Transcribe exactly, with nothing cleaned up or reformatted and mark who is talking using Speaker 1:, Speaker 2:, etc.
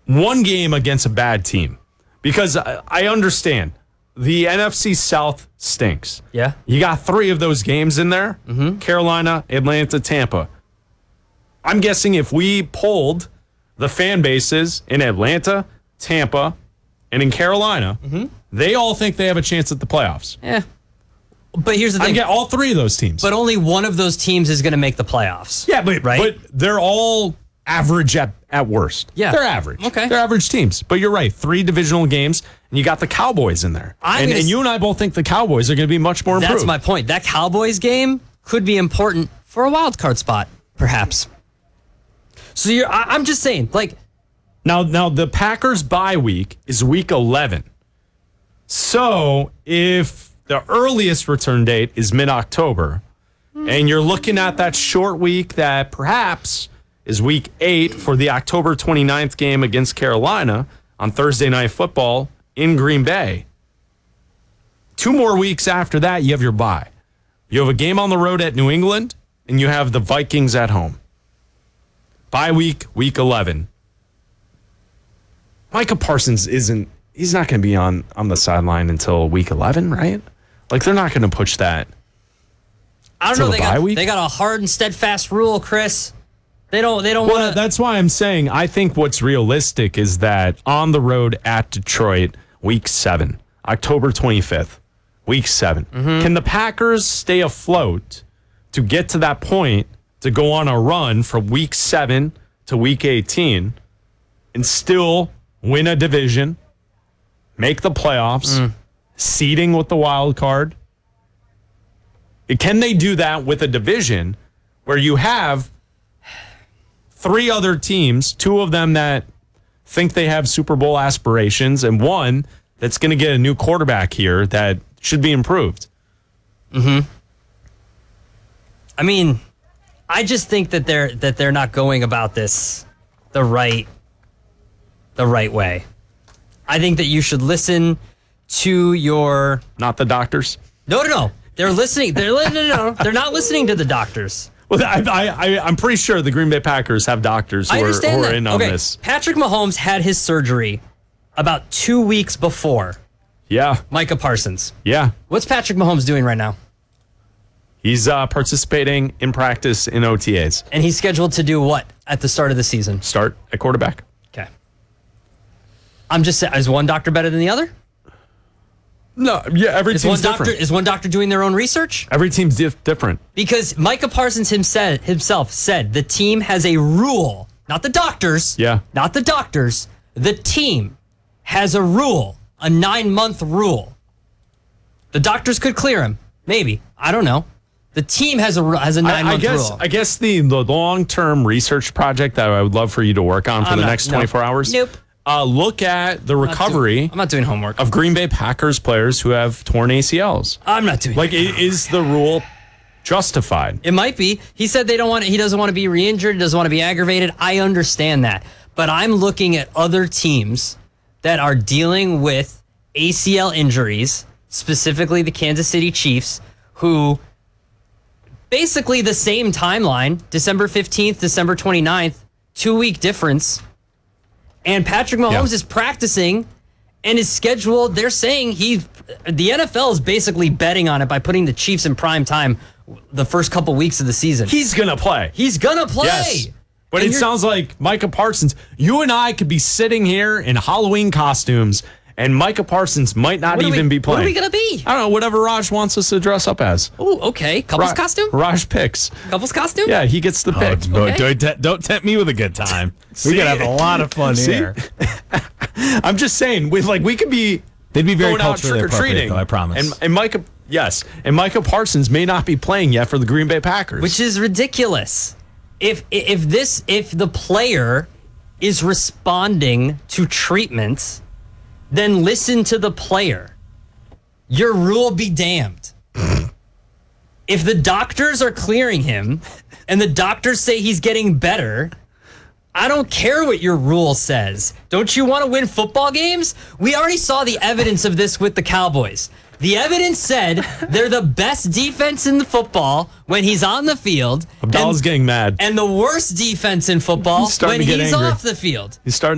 Speaker 1: one game against a bad team. Because I, I understand the N F C South stinks.
Speaker 2: Yeah.
Speaker 1: You got three of those games in there.
Speaker 2: Mm-hmm.
Speaker 1: Carolina, Atlanta, Tampa. I'm guessing if we polled the fan bases in Atlanta, Tampa, and in Carolina, mm-hmm. they all think they have a chance at the playoffs.
Speaker 2: Yeah. But here's the thing.
Speaker 1: I get all three of those teams.
Speaker 2: But only one of those teams is going to make the playoffs.
Speaker 1: Yeah, but,
Speaker 2: right?
Speaker 1: but they're all average at, at worst.
Speaker 2: Yeah.
Speaker 1: They're average.
Speaker 2: Okay.
Speaker 1: They're average teams. But you're right. Three divisional games, and you got the Cowboys in there.
Speaker 2: I'm
Speaker 1: And,
Speaker 2: gonna
Speaker 1: and you and I both think the Cowboys are going to be much more improved.
Speaker 2: That's my point. That Cowboys game could be important for a wild card spot, perhaps. So you're, I, I'm just saying, like,
Speaker 1: Now, now the Packers bye week is week eleven. So if the earliest return date is mid-October, and you're looking at that short week that perhaps is week eight for the October twenty-ninth game against Carolina on Thursday Night Football in Green Bay. Two more weeks after that, you have your bye. You have a game on the road at New England, and you have the Vikings at home. Bye week, week eleven. Micah Parsons isn't, he's not going to be on, on the sideline until week eleven, right? Like, they're not going to push that.
Speaker 2: I don't
Speaker 1: To
Speaker 2: know.
Speaker 1: the
Speaker 2: They
Speaker 1: bye
Speaker 2: got,
Speaker 1: week?
Speaker 2: they got a hard and steadfast rule, Chris. They don't, they don't
Speaker 1: Well,
Speaker 2: want to.
Speaker 1: that's why I'm saying I think what's realistic is that on the road at Detroit, week seven, October twenty-fifth, week seven.
Speaker 2: Mm-hmm.
Speaker 1: Can the Packers stay afloat to get to that point to go on a run from week seven to week eighteen and still win a division, make the playoffs,
Speaker 2: Mm.
Speaker 1: seeding with the wild card? Can they do that with a division where you have three other teams, two of them that think they have Super Bowl aspirations, and one that's going to get a new quarterback here that should be improved?
Speaker 2: Mm-hmm. I mean, I just think that they're that they're not going about this the right the right way. I think that you should listen to your
Speaker 1: Not the doctors?
Speaker 2: no no no. They're listening. They're li- no no no. They're not listening to the doctors.
Speaker 1: Well, I, I, I, I'm pretty sure the Green Bay Packers have doctors who
Speaker 2: I
Speaker 1: are,
Speaker 2: understand
Speaker 1: who are
Speaker 2: that.
Speaker 1: in on
Speaker 2: okay,
Speaker 1: this.
Speaker 2: Patrick Mahomes had his surgery about two weeks before
Speaker 1: Yeah,
Speaker 2: Micah Parsons.
Speaker 1: yeah.
Speaker 2: What's Patrick Mahomes doing right now?
Speaker 1: He's uh, participating in practice in O T As.
Speaker 2: And he's scheduled to do what at the start of the season?
Speaker 1: Start at quarterback.
Speaker 2: Okay. I'm just saying, is one doctor better than the other?
Speaker 1: No, yeah, every
Speaker 2: Is
Speaker 1: team's
Speaker 2: one doctor
Speaker 1: different.
Speaker 2: is one doctor doing their own research?
Speaker 1: Every team's dif- different.
Speaker 2: Because Micah Parsons himself himself said the team has a rule, not the doctors.
Speaker 1: Yeah.
Speaker 2: Not the doctors. The team has a rule, a nine-month rule. The doctors could clear him, maybe. I don't know. The team has a has a
Speaker 1: I,
Speaker 2: nine-month
Speaker 1: I guess
Speaker 2: rule.
Speaker 1: I guess the, the long-term research project that I would love for you to work on for
Speaker 2: I'm
Speaker 1: the
Speaker 2: not-
Speaker 1: next
Speaker 2: no.
Speaker 1: twenty-four hours.
Speaker 2: Nope.
Speaker 1: Uh, look at the
Speaker 2: I'm not
Speaker 1: recovery
Speaker 2: doing- I'm not doing homework.
Speaker 1: of Green Bay Packers players who have torn A C Ls.
Speaker 2: I'm not doing
Speaker 1: Like, i- is the rule justified?
Speaker 2: It might be. He said they don't want. He doesn't want to be re-injured. He doesn't want to be aggravated. I understand that, but I'm looking at other teams that are dealing with A C L injuries, specifically the Kansas City Chiefs, who basically the same timeline: December fifteenth, December twenty-ninth, two week difference. And Patrick Mahomes
Speaker 1: Yeah.
Speaker 2: is practicing and is scheduled. They're saying he, the N F L is basically betting on it by putting the Chiefs in prime time the first couple weeks of the season.
Speaker 1: He's going to play.
Speaker 2: He's gonna play.
Speaker 1: Yes. But
Speaker 2: And
Speaker 1: it
Speaker 2: you're-
Speaker 1: sounds like Micah Parsons, you and I could be sitting here in Halloween costumes, and Micah Parsons might not
Speaker 2: What are
Speaker 1: even
Speaker 2: we-
Speaker 1: be playing.
Speaker 2: What are we gonna be?
Speaker 1: I don't know, whatever Raj wants us to dress up as.
Speaker 2: Oh, okay. Couples
Speaker 1: Ra-
Speaker 2: costume.
Speaker 1: Raj picks.
Speaker 2: Couples costume.
Speaker 1: Yeah, he gets the pick.
Speaker 3: Oh,
Speaker 2: Okay.
Speaker 3: don't, don't, don't tempt me with a good time. We could have a lot of fun
Speaker 1: See?
Speaker 3: here.
Speaker 1: I'm just saying, with like we could be
Speaker 3: They'd be very
Speaker 1: going out
Speaker 3: culturally
Speaker 1: trick or treating.
Speaker 3: appropriate, though, I promise.
Speaker 1: And, and Micah, yes, and Micah Parsons may not be playing yet for the Green Bay Packers.
Speaker 2: Which is ridiculous. If if this if the player is responding to treatment, then listen to the player. Your rule be damned. If the doctors are clearing him and the doctors say he's getting better, I don't care what your rule says. Don't you want to win football games? We already saw the evidence of this with the Cowboys. The evidence said they're the best defense in the football when he's on the field.
Speaker 1: Abdallah's
Speaker 2: and,
Speaker 1: getting mad.
Speaker 2: and the worst defense in football
Speaker 1: He's starting
Speaker 2: when
Speaker 1: to get
Speaker 2: he's
Speaker 1: angry.
Speaker 2: off the field.
Speaker 1: He's starting